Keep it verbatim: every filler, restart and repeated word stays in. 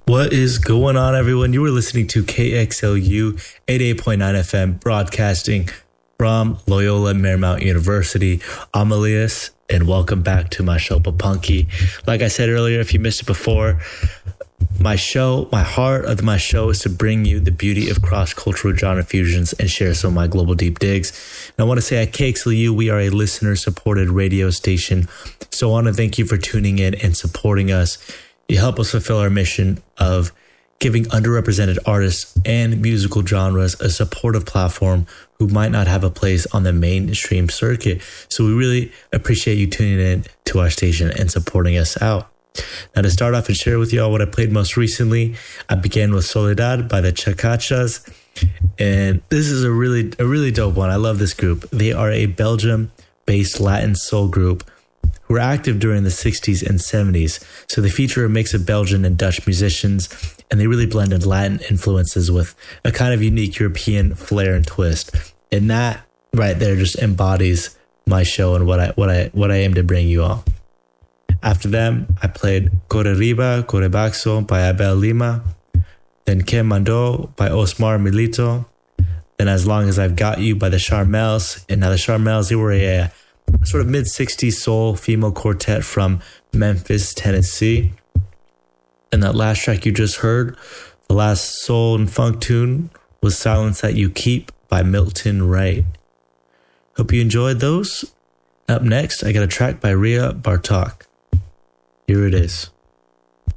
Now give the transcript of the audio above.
What is going on, everyone? You were listening to K X L U eighty-eight point nine F M, broadcasting from Loyola Marymount University. I'm Elias, and welcome back to my show, Papunky. Like I said earlier, if you missed it before, my show, my heart of my show is to bring you the beauty of cross-cultural genre fusions and share some of my global deep digs. And I want to say at K X L U, we are a listener-supported radio station. So I want to thank you for tuning in and supporting us. You help us fulfill our mission of giving underrepresented artists and musical genres a supportive platform who might not have a place on the mainstream circuit. So we really appreciate you tuning in to our station and supporting us out. Now, to start off and share with y'all what I played most recently, I began with Soledad by the Chacachas. And this is a really, a really dope one. I love this group. They are a Belgium-based Latin soul group who were active during the sixties and seventies. So they feature a mix of Belgian and Dutch musicians, and they really blended Latin influences with a kind of unique European flair and twist. And that right there just embodies my show and what I what I what I aim to bring you all. After them, I played Correriba, Correbaxo by Abel Lima, then Que Mando by Osmar Milito, then As Long As I've Got You by the Charmels. And now the Charmels, they were a sort of mid-sixties soul female quartet from Memphis, Tennessee. And that last track you just heard, the last soul and funk tune, was Silence That You Keep by Milton Wright. Hope you enjoyed those. Up next, I got a track by Ria Bartok. Here it is.